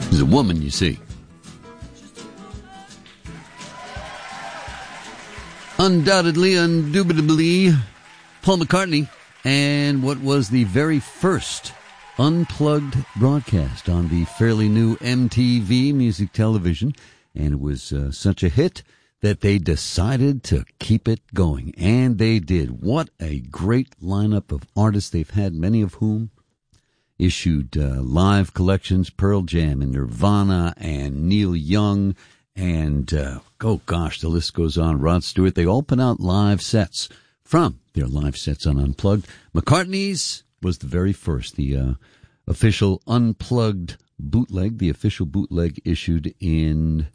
She's a woman, you see. Undoubtedly, indubitably, Paul McCartney, and what was the very first unplugged broadcast on the fairly new MTV Music Television, and it was such a hit that they decided to keep it going, and they did. What a great lineup of artists they've had, many of whom issued live collections, Pearl Jam and Nirvana and Neil Young, and oh gosh, the list goes on, Rod Stewart. They all put out live sets from their live sets on Unplugged. McCartney's was the very first, the official Unplugged bootleg, the official bootleg issued in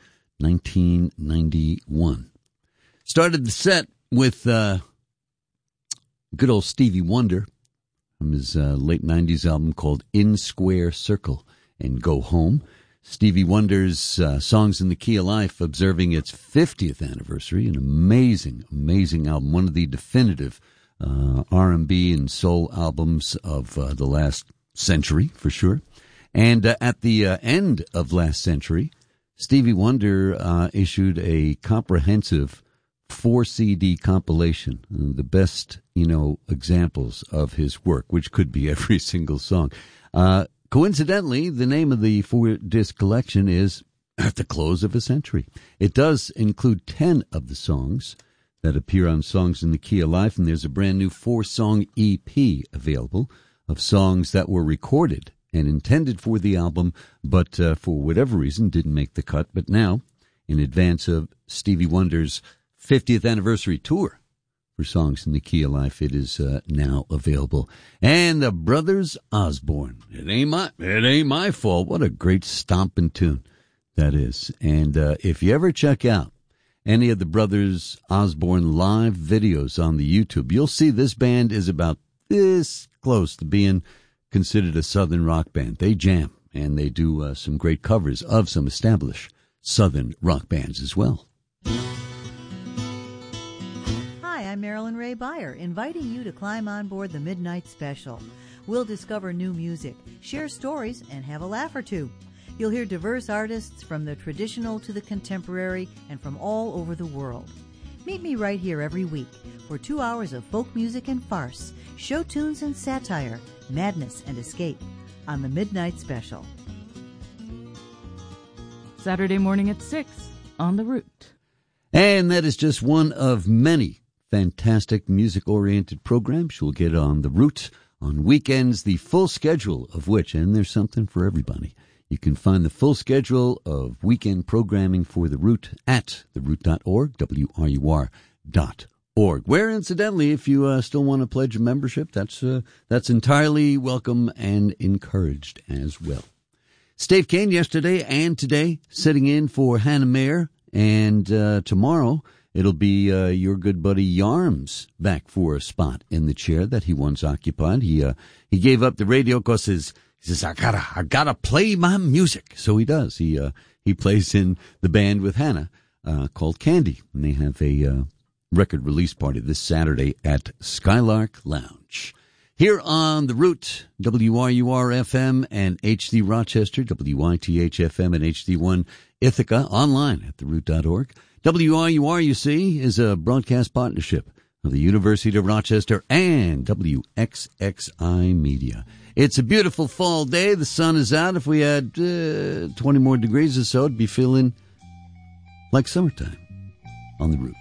1991. Started the set with good old Stevie Wonder from his late 90s album called In Square Circle and Go Home. Stevie Wonder's Songs in the Key of Life observing its 50th anniversary, an amazing, amazing album, one of the definitive R&B and soul albums of the last century, for sure. And at the end of last century, Stevie Wonder issued a comprehensive 4-CD compilation, the best, examples of his work, which could be every single song. Coincidentally, the name of the 4-disc collection is At the Close of a Century. It does include 10 of the songs that appear on Songs in the Key of Life, and there's a brand new 4-song EP available of songs that were recorded and intended for the album, but for whatever reason didn't make the cut. But now, in advance of Stevie Wonder's 50th anniversary tour for Songs in the Key of Life, it is now available. And the Brothers Osborne. It ain't my fault. What a great stomping tune that is. And if you ever check out any of the Brothers Osborne live videos on the YouTube, you'll see this band is about this close to being considered a Southern rock band. They jam, and they do some great covers of some established Southern rock bands as well. Hi, I'm Marilyn Ray Beyer, inviting you to climb on board the Midnight Special. We'll discover new music, share stories, and have a laugh or two. You'll hear diverse artists from the traditional to the contemporary and from all over the world. Meet me right here every week for 2 hours of folk music and farce, show tunes and satire, madness and escape on the Midnight Special. Saturday morning at 6 on The Root. And that is just one of many fantastic music-oriented programs you'll get on The Root on weekends, the full schedule of which, and there's something for everybody. You can find the full schedule of weekend programming for The Root at theroot.org, WRUR.org. Where, incidentally, if you still want to pledge a membership, that's entirely welcome and encouraged as well. Steve Kane yesterday and today sitting in for Hannah Mayer, and tomorrow it'll be your good buddy Yarms back for a spot in the chair that he once occupied. He gave up the radio because he says, I gotta play my music. So he does. He plays in the band with Hannah, called Candy. And they have a, record release party this Saturday at Skylark Lounge. Here on The Root, WRUR-FM and HD Rochester, WITH-FM and HD1 Ithaca, online at theroot.org. WRUR, you see, is a broadcast partnership of the University of Rochester and WXXI Media. It's a beautiful fall day. The sun is out. If we had 20 more degrees or so, it'd be feeling like summertime on The Root.